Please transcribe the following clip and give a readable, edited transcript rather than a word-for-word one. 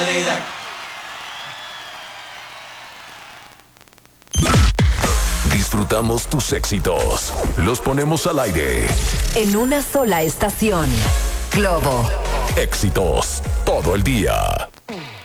Disfrutamos tus éxitos. Los ponemos al aire. En una sola estación. Globo. Éxitos todo el día.